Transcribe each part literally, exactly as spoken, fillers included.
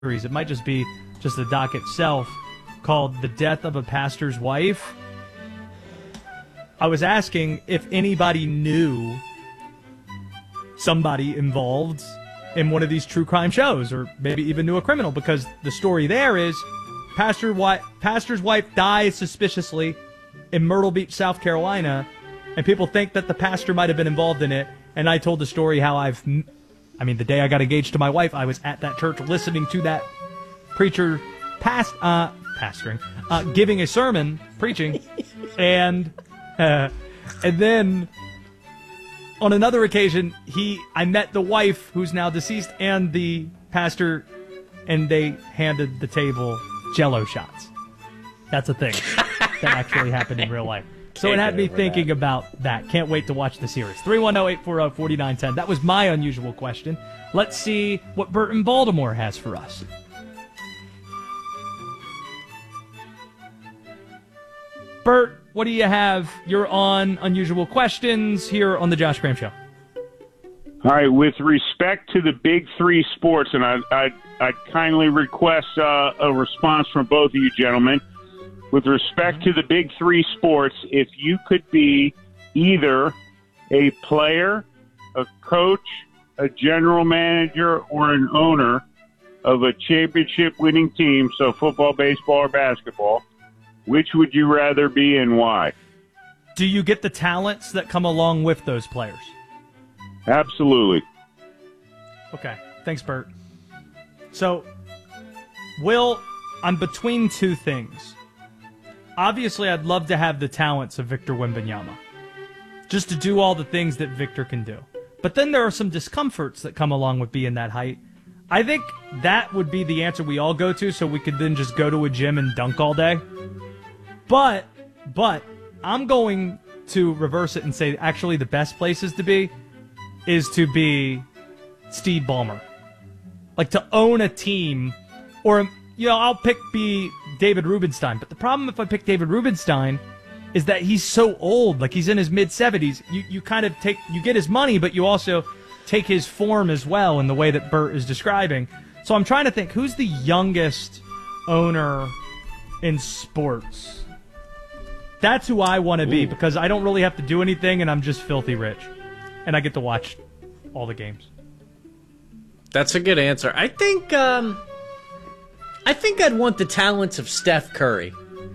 series. It might just be just the doc itself, called The Death of a Pastor's Wife. I was asking if anybody knew somebody involved in one of these true crime shows, or maybe even knew a criminal, because the story there is pastor wi- pastor's wife dies suspiciously in Myrtle Beach, South Carolina, and people think that the pastor might have been involved in it. And I told the story how I've, I mean, the day I got engaged to my wife, I was at that church listening to that preacher past, uh, pastoring, uh, giving a sermon, preaching, and uh, and then on another occasion, he I met the wife who's now deceased and the pastor, and they handed the table Jell-O shots. That's a thing that actually happened in real life. So Can't it had me thinking that. about that. Can't wait to watch the series. three one zero, eight four zero, four nine one zero. That was my unusual question. Let's see what Bert in Baltimore has for us. Bert, what do you have? You're on Unusual Questions here on the Josh Graham Show. All right, with respect to the big three sports, and I I I kindly request uh, a response from both of you gentlemen. With respect to the big three sports, if you could be either a player, a coach, a general manager, or an owner of a championship-winning team, so football, baseball, or basketball, which would you rather be and why? Do you get the talents that come along with those players? Absolutely. Okay. Thanks, Bert. So, Will, I'm between two things. Obviously, I'd love to have the talents of Victor Wembanyama, just to do all the things that Victor can do. But then there are some discomforts that come along with being that height. I think that would be the answer we all go to, so we could then just go to a gym and dunk all day. But, but, I'm going to reverse it and say actually the best places to be is to be Steve Ballmer. Like, to own a team, or, you know, I'll pick be David Rubenstein. But the problem if I pick David Rubenstein is that he's so old. Like, he's in his mid-seventies. You, you kind of take, you get his money, but you also take his form as well in the way that Bert is describing. So I'm trying to think, who's the youngest owner in sports? That's who I want to be, because I don't really have to do anything, and I'm just filthy rich. And I get to watch all the games. That's a good answer. I think, um, I think I'd want the talents of Steph Curry.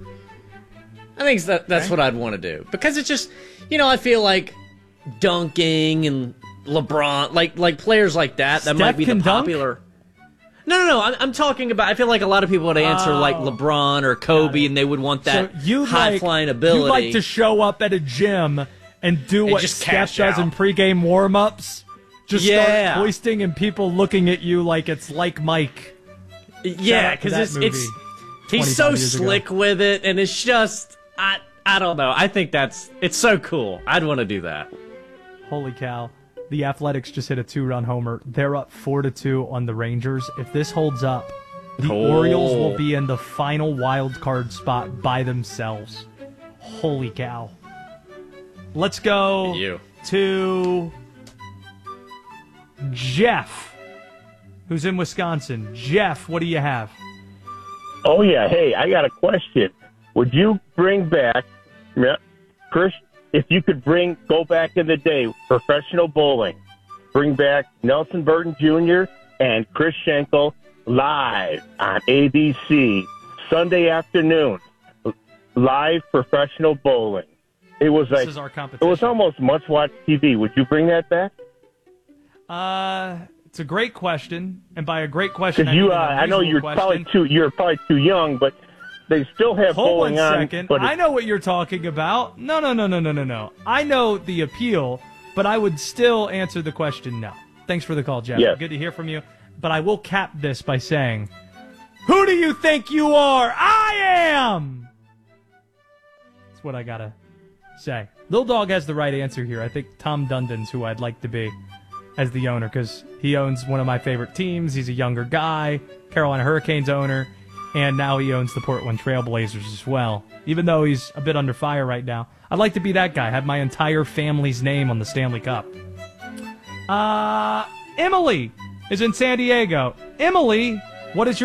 I think that that's okay. what I'd want to do. Because it's just, you know, I feel like dunking and LeBron, like like players like that, that Steph might be the can popular. Dunk? No, no, no. I'm, I'm talking about. I feel like a lot of people would answer oh, like LeBron or Kobe, and they would want that so you high like, flying ability. You like to show up at a gym and do and what just Steph does out. in pregame warm-ups. Just yeah. start hoisting and people looking at you like it's like Mike. Yeah, because it's it's he's so slick ago. with it, and it's just I I don't know. I think that's it's so cool. I'd want to do that. Holy cow. The Athletics just hit a two-run homer. They're up four to two on the Rangers. If this holds up, the oh. Orioles will be in the final wild card spot by themselves. Holy cow. Let's go you. to Jeff, who's in Wisconsin. Jeff, what do you have? Oh, yeah. Hey, I got a question. Would you bring back, Chris, if you could bring, go back in the day, professional bowling, bring back Nelson Burton Junior and Chris Schenkel live on A B C, Sunday afternoon, live professional bowling. It was this like, is our competition. It was almost must-watch T V. Would you bring that back? Uh, it's a great question, and by a great question, I, you, mean uh, I know you're question. probably too, you're probably too young, but they still have Hold bowling one on. second. But I know what you're talking about. No, no, no, no, no, no, no. I know the appeal, but I would still answer the question no. Thanks for the call, Jeff. Yes. Good to hear from you. But I will cap this by saying, who do you think you are? I am! That's what I gotta say. Little Dog has the right answer here. I think Tom Dundon's who I'd like to be as the owner, because he owns one of my favorite teams. He's a younger guy, Carolina Hurricanes owner. And now he owns the Portland Trail Blazers as well. Even though he's a bit under fire right now. I'd like to be that guy. Have my entire family's name on the Stanley Cup. Uh, Emily is in San Diego. Emily, What is your